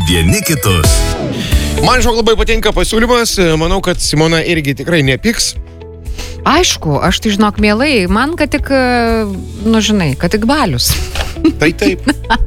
vieni kitus. Man labai patinka pasiūlymas, manau, kad Simona irgi tikrai nepyks. Aišku, aš tai žinok mielai, man kad tik, žinai, kad tik balius. Tai taip.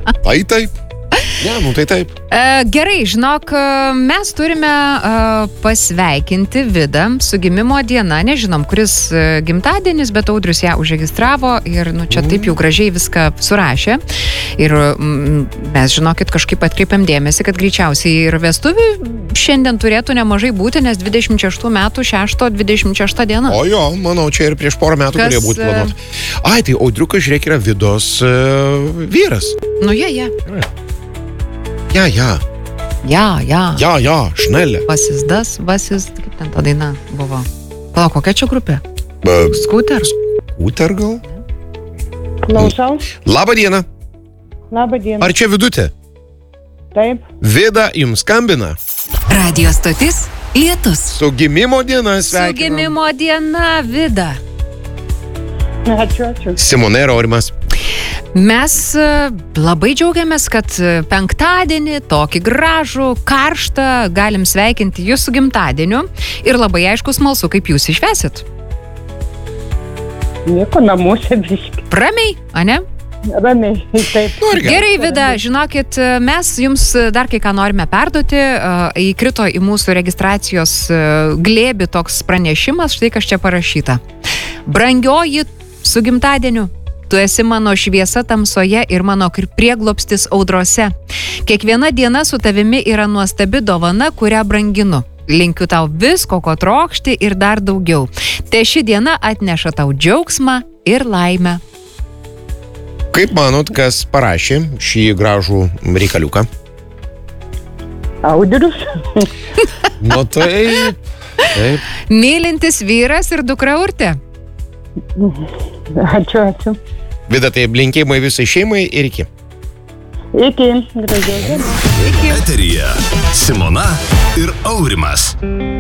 Ne, tai taip. Gerai, žinok, mes turime pasveikinti Vidą su gimimo diena. Nežinom, kuris gimtadienis, bet Audrius ją užregistravo ir čia taip jau gražiai viską surašė. Ir mes, žinokit, kažkaip atkreipiam dėmesį, kad greičiausiai ir vestuvių šiandien turėtų nemažai būti, nes 26 metų 6-26 diena. O jo, manau, čia ir prieš porą metų turėjo būti planuoti. Ai, tai Audriukas, žiūrėk, yra Vidos vyras. Nu, ja. Ja, schnelle. Kaip ten ta daina buvo? Palauk, kokia čia grupė? Scooter gal? Klausau. Labą dieną. Labą dieną. Ar čia Vidutė? Taip. Vida jums skambina. Radio stotis Lietus. Su gimimo diena sveikinam. Su gimimo diena, Vida. Ačiū. Simona ir Aurimas. Mes labai džiaugiamės, kad penktadienį, tokį gražų, karštą, galim sveikinti jūs su gimtadieniu ir labai aišku smalsu, kaip jūs išvesit. Nieko namuose biški. Ramiai, ane? Ramiai, taip. Gerai, Vida, žinokit, mes jums dar kai ką norime perduoti. Įkrito į mūsų registracijos glėbį toks pranešimas, štai kas čia parašyta. Brangioji, su gimtadieniu. Tu esi mano šviesa tamsoje ir mano prieglobstis audrose. Kiekviena diena su tavimi yra nuostabi dovana, kurią branginu. Linkiu tau visko, ko trokšti ir dar daugiau. Te ši diena atneša tau džiaugsmą ir laimę. Kaip manot, kas parašė šį gražų reikaliuką? Audrius. Nu taip. Mylintis vyras ir dukra Urtė. Ačiū. Vida, tai linkėjimai visai šeimai ir iki. Iki. Gražios dienos. Eteryje Simona ir Aurimas.